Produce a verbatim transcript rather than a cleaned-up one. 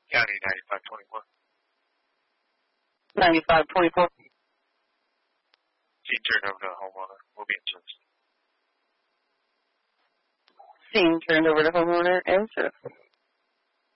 County ninety-five twenty-four. ninety-five twenty-four. Scene turned over to the homeowner. We'll be in service. Scene turned over to homeowner. Answer.